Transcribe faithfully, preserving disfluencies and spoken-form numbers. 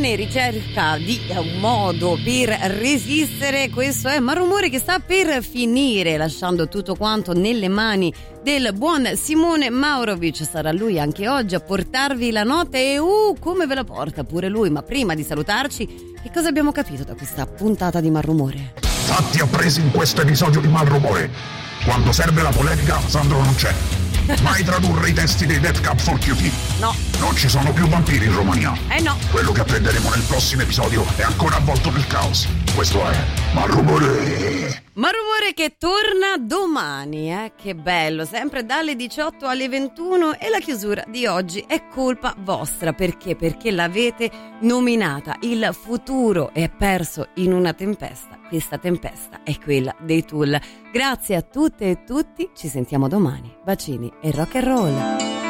in ricerca di un modo per resistere. Questo è Malrumore che sta per finire, lasciando tutto quanto nelle mani del buon Simone Maurovic. Sarà lui anche oggi a portarvi la notte e uh, come ve la porta pure lui. Ma prima di salutarci, che cosa abbiamo capito da questa puntata di Malrumore? Fatti appresi in questo episodio di Malrumore. Quando serve la polemica, Sandro non c'è. Mai tradurre i testi dei Death Cab for Cutie? No. Non ci sono più vampiri in Romania. Eh no. Quello che apprenderemo nel prossimo episodio è ancora avvolto nel caos. Questo è Malrumore. Malrumore che torna domani, eh? Che bello, sempre dalle diciotto alle ventuno, e la chiusura di oggi è colpa vostra. Perché? Perché l'avete nominata. Il futuro è perso in una tempesta. Questa tempesta è quella dei Tool. Grazie a tutte e tutti, ci sentiamo domani. Bacini e rock and roll.